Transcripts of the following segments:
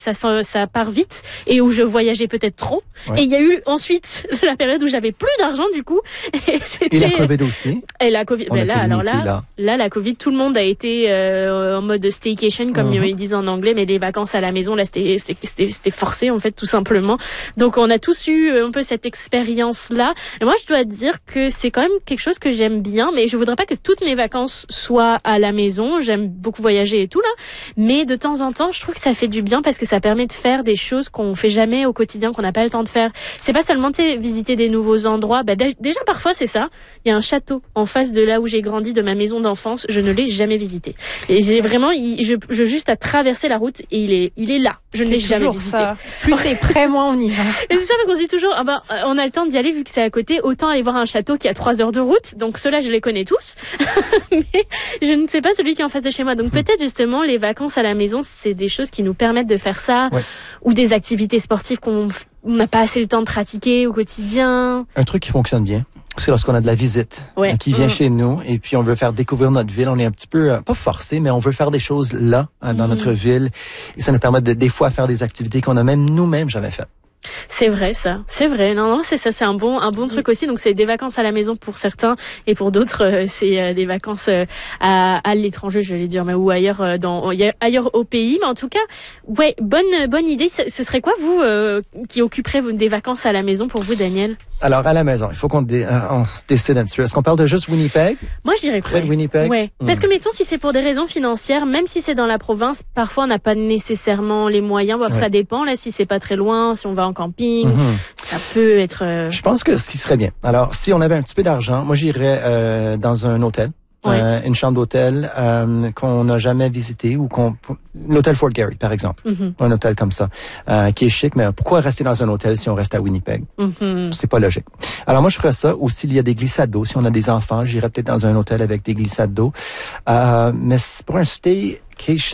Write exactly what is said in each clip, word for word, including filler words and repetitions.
ça, ça part vite et où je voyageais peut-être trop. Ouais. Et il y a eu ensuite la période où j'avais plus d'argent du coup. Et, et la Covid aussi. Et la Covid. Ben là, alors là, là, là, la Covid, tout le monde a été euh, en mode staycation comme mm-hmm. ils disent en anglais, mais les vacances à la maison là, c'était, c'était, c'était, c'était forcé en fait tout simplement. Donc on a tous eu un peu cette expérience là. Et moi, je dois dire que c'est quand même quelque chose que j'aime bien, mais je voudrais pas que toutes mes vacances soient à la maison. J'aime beaucoup voyager et tout là, mais de temps en temps, je trouve que ça fait du bien parce que ça permet de faire des choses qu'on fait jamais au quotidien, qu'on n'a pas le temps de faire. C'est pas seulement visiter des nouveaux endroits. Bah, déjà, parfois, c'est ça. Il y a un château en face de là où j'ai grandi, de ma maison d'enfance. Je ne l'ai jamais visité. Et j'ai vraiment, il, je, je juste à traverser la route et il est, il est là. Je ne l'ai jamais visité. Ça. Plus c'est près, moins on y va. Et c'est ça parce qu'on se dit toujours, ah bah, on a le temps d'y aller vu que c'est à côté. Autant aller voir un château qui a trois heures de route. Donc ceux-là, je les connais tous. Mais je ne sais pas celui qui est en face de chez moi. Donc peut-être justement, les vacances à la maison, c'est des choses qui nous permettent de faire ça. Ouais. Ou des activités sportives qu'on n'a pas assez le temps de pratiquer au quotidien. Un truc qui fonctionne bien, c'est lorsqu'on a de la visite ouais. qui vient mmh. chez nous et puis on veut faire découvrir notre ville. On est un petit peu, euh, pas forcé, mais on veut faire des choses là, hein, dans mmh. notre ville. Et ça nous permet de, des fois, faire des activités qu'on a même nous-mêmes jamais faites. C'est vrai, ça. C'est vrai. Non, non, c'est ça. C'est un bon, un bon truc aussi. Donc, c'est des vacances à la maison pour certains et pour d'autres, euh, c'est euh, des vacances euh, à, à l'étranger, je vais dire, mais ou ailleurs, euh, dans, ailleurs au pays. Mais en tout cas, ouais, bonne, bonne idée. Ce, ce serait quoi, vous, euh, qui occuperez des vacances à la maison pour vous, Daniel? Alors, à la maison, il faut qu'on dé, euh, on se décide un petit peu. Est-ce qu'on parle de juste Winnipeg? Moi, je dirais près ouais. de Winnipeg. Ouais. Mmh. Parce que, mettons, si c'est pour des raisons financières, même si c'est dans la province, parfois, on n'a pas nécessairement les moyens. Bon, ouais. Ça dépend, là, si c'est pas très loin, si on va en camping. Mmh. Ça peut être... Euh... Je pense que ce qui serait bien. Alors, si on avait un petit peu d'argent, moi, j'irais euh, dans un hôtel. Ouais. Euh, une chambre d'hôtel euh, qu'on n'a jamais visité ou qu'on l'hôtel Fort Garry par exemple, mm-hmm. un hôtel comme ça euh, qui est chic, mais pourquoi rester dans un hôtel si on reste à Winnipeg? Mm-hmm. C'est pas logique. Alors moi je ferais ça, ou s'il y a des glissades d'eau, si on a des enfants, j'irais peut-être dans un hôtel avec des glissades d'eau, euh, mais pour un stay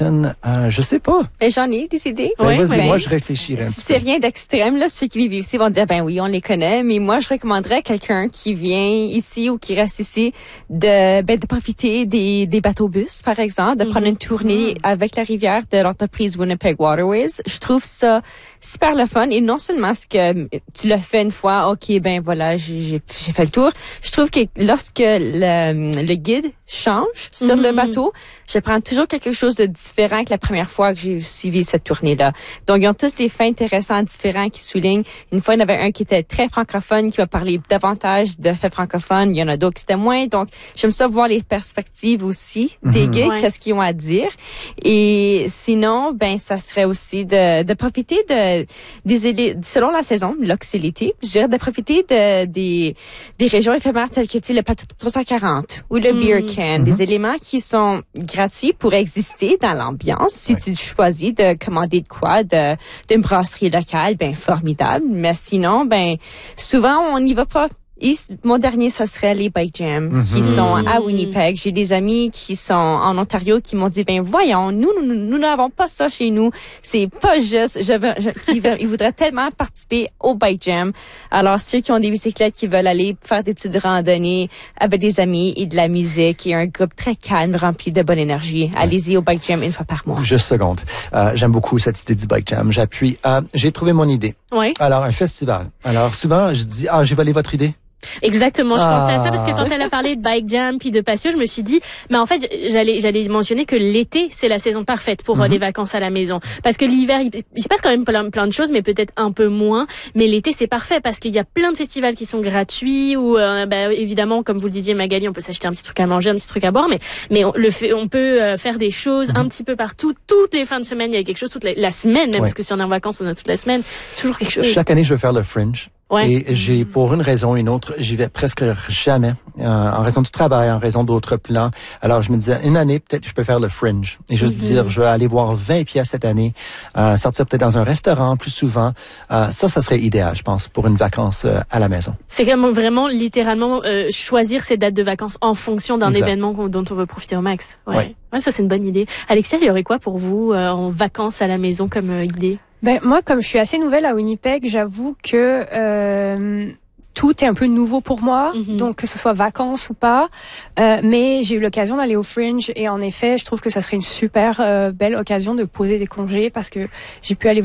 Euh, je sais pas. Ben, j'en ai des idées. Ben, ouais, vas-y, ben, moi, je réfléchirais un si petit c'est peu. Rien d'extrême, là, ceux qui vivent ici vont dire, ben oui, on les connaît, mais moi, je recommanderais à quelqu'un qui vient ici ou qui reste ici de, ben, de profiter des, des bateaux-bus, par exemple, de mm-hmm. prendre une tournée mm-hmm. avec la rivière de l'entreprise Winnipeg Waterways. Je trouve ça super le fun et non seulement ce que tu l'as fait une fois, ok, ben voilà, j'ai, j'ai, j'ai fait le tour. Je trouve que lorsque le, le guide change sur mm-hmm. le bateau, je prends toujours quelque chose de différent que la première fois que j'ai suivi cette tournée-là. Donc, ils ont tous des faits intéressants, différents, qui soulignent. Une fois, il y en avait un qui était très francophone, qui va parler davantage de faits francophones. Il y en a d'autres qui étaient moins. Donc, j'aime ça voir les perspectives aussi des mm-hmm. guides, ouais. qu'est-ce qu'ils ont à dire. Et sinon, ben, ça serait aussi de, de profiter de, des élé- selon la saison, là que c'est l'été, je dirais de profiter de, des, des régions éphémères telles que, tu sais, le plateau trois cent quarante ou le mm-hmm. Beer Can. Mm-hmm. Des éléments qui sont gratuits pour exister dans l'ambiance. Si ouais. tu choisis de commander de quoi, de, d'une brasserie locale, ben, formidable. Mais sinon, ben, souvent, on n'y va pas. Et mon dernier, ça serait les Bike Jam mm-hmm. qui sont à Winnipeg. J'ai des amis qui sont en Ontario qui m'ont dit, ben voyons, nous, nous, nous n'avons pas ça chez nous. C'est pas juste, je veux, je, qui, ils voudraient tellement participer au Bike Jam. Alors, ceux qui ont des bicyclettes, qui veulent aller faire des petites randonnées avec des amis et de la musique et un groupe très calme, rempli de bonne énergie, ouais. allez-y au Bike Jam une fois par mois. Juste seconde. Euh, j'aime beaucoup cette idée du Bike Jam. J'appuie. Euh, j'ai trouvé mon idée. Oui. Alors, un festival. Alors, souvent, je dis, ah, j'ai volé votre idée. Exactement, je ah. pensais à ça parce que quand elle a parlé de bike jam puis de patio, je me suis dit, mais en fait, j'allais j'allais mentionner que l'été, c'est la saison parfaite pour mm-hmm. des vacances à la maison. Parce que l'hiver, il, il se passe quand même plein, plein de choses, mais peut-être un peu moins. Mais l'été, c'est parfait parce qu'il y a plein de festivals qui sont gratuits ou, euh, bah, évidemment, comme vous le disiez, Magali, on peut s'acheter un petit truc à manger, un petit truc à boire, mais mais on, le fait, on peut euh, faire des choses mm-hmm. un petit peu partout. Toutes les fins de semaine, il y a quelque chose. Toute la, la semaine, même, ouais. parce que si on est en vacances, on a toute la semaine. Toujours quelque chose. Chaque année, je veux faire le Fringe. Ouais. Et j'ai, pour une raison ou une autre, j'y vais presque jamais, euh, en raison du travail, en raison d'autres plans. Alors, je me disais, une année, peut-être je peux faire le Fringe. Et juste mm-hmm. dire, je vais aller voir vingt pièces cette année, euh, sortir peut-être dans un restaurant plus souvent. Euh, ça, ça serait idéal, je pense, pour une vacance euh, à la maison. C'est comme vraiment, littéralement, euh, choisir ses dates de vacances en fonction d'un exact. Événement dont on veut profiter au max. Ouais. Ouais. Ouais, ça, c'est une bonne idée. Alexia, il y aurait quoi pour vous euh, en vacances à la maison comme euh, idée? Ben moi, comme je suis assez nouvelle à Winnipeg, j'avoue que euh, tout est un peu nouveau pour moi, mm-hmm. donc que ce soit vacances ou pas. Euh, mais j'ai eu l'occasion d'aller au Fringe et en effet, je trouve que ça serait une super euh, belle occasion de poser des congés parce que j'ai pu aller